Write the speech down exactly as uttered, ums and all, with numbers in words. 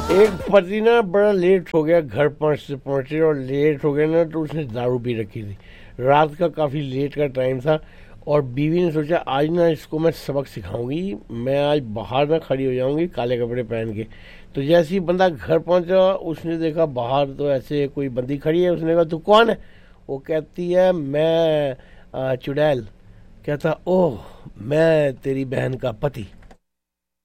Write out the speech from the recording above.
एक पति ना बड़ा लेट हो गया घर पहुंचते पहुंचते, और लेट हो गया ना तो उसने दारू पी रखी थी। रात का काफ़ी लेट का टाइम था, और बीवी ने सोचा आज ना इसको मैं सबक सिखाऊंगी। मैं आज बाहर ना खड़ी हो जाऊंगी काले कपड़े पहन के। तो जैसे ही बंदा घर पहुंचा उसने देखा बाहर तो ऐसे कोई बंदी खड़ी है। उसने कहा तू कौन है? वो कहती है मैं अ, चुड़ैल। कहता ओह मैं तेरी बहन का पति।